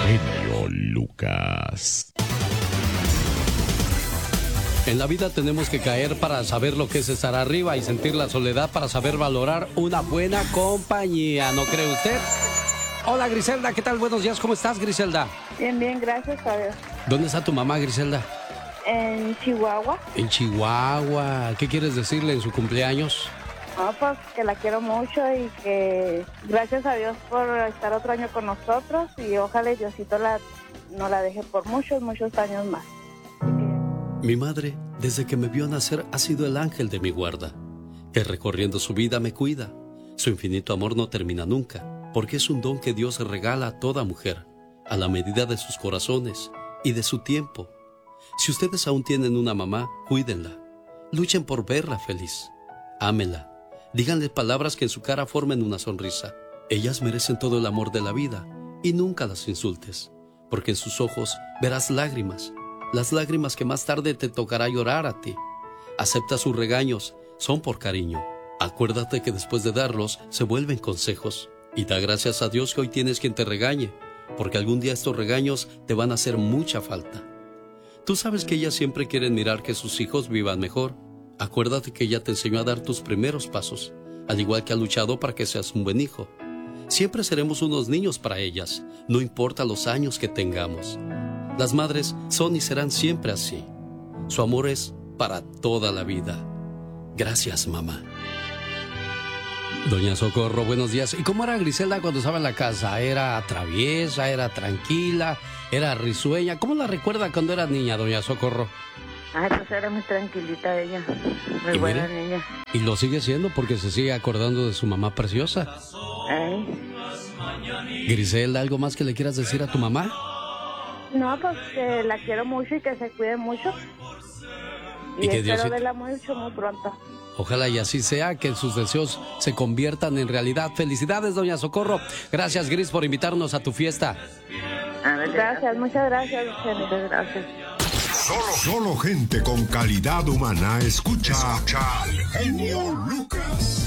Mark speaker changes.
Speaker 1: genio Lucas.
Speaker 2: En la vida tenemos que caer para saber lo que es estar arriba y sentir la soledad para saber valorar una buena compañía, ¿no cree usted? Hola Griselda, ¿qué tal? Buenos días, ¿cómo estás, Griselda?
Speaker 3: Bien, bien, gracias a Dios.
Speaker 2: ¿Dónde está tu mamá, Griselda?
Speaker 3: En Chihuahua.
Speaker 2: En Chihuahua. ¿Qué quieres decirle en su cumpleaños?
Speaker 3: No, pues que la quiero mucho y que gracias a Dios por estar otro año con nosotros y ojalá Diosito no la deje por muchos, muchos años más.
Speaker 2: Mi madre, desde que me vio nacer, ha sido el ángel de mi guarda, que recorriendo su vida me cuida. Su infinito amor no termina nunca, porque es un don que Dios regala a toda mujer, a la medida de sus corazones y de su tiempo. Si ustedes aún tienen una mamá, cuídenla. Luchen por verla feliz. Ámenla. Díganle palabras que en su cara formen una sonrisa. Ellas merecen todo el amor de la vida y nunca las insultes, porque en sus ojos verás lágrimas. Las lágrimas que más tarde te tocará llorar a ti. Acepta sus regaños, son por cariño. Acuérdate que después de darlos se vuelven consejos. Y da gracias a Dios que hoy tienes quien te regañe, porque algún día estos regaños te van a hacer mucha falta. Tú sabes que ellas siempre quieren mirar que sus hijos vivan mejor. Acuérdate que ella te enseñó a dar tus primeros pasos, al igual que ha luchado para que seas un buen hijo. Siempre seremos unos niños para ellas, no importa los años que tengamos. Las madres son y serán siempre así. Su amor es para toda la vida. Gracias, mamá. Doña Socorro, buenos días. ¿Y cómo era Griselda cuando estaba en la casa? ¿Era traviesa? ¿Era tranquila? ¿Era risueña? ¿Cómo la recuerda cuando era niña, doña Socorro?
Speaker 3: Ay, pues era muy tranquilita ella, muy buena niña.
Speaker 2: Y lo sigue siendo porque se sigue acordando de su mamá preciosa. Griselda, ¿algo más que le quieras decir a tu mamá?
Speaker 3: No, pues que la quiero mucho y que se cuide mucho. Y que espero verla mucho, muy pronto.
Speaker 2: Ojalá y así sea, que sus deseos se conviertan en realidad. Felicidades, doña Socorro. Gracias, Gris, por invitarnos a tu fiesta.
Speaker 3: Gracias, muchas gracias, muchas gracias.
Speaker 4: Solo gente con calidad humana escucha al genio Lucas.